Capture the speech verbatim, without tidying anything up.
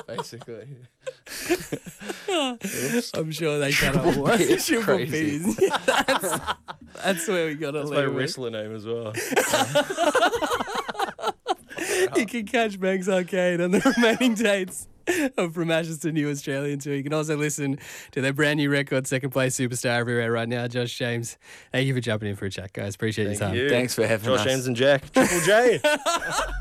basically. I'm sure they cannot watch It's Triple crazy. P's. Yeah, that's, that's where we got to That's my leave it. wrestler name as well. You can catch Banks Arcade on the remaining dates of From Ashes to New Australian Tour. You can also listen to their brand new record, Second Place Superstar, everywhere right now. Josh James, thank you for jumping in for a chat, guys. Appreciate Thank your time. you. Thanks for having Josh us. James and Jack. Triple J.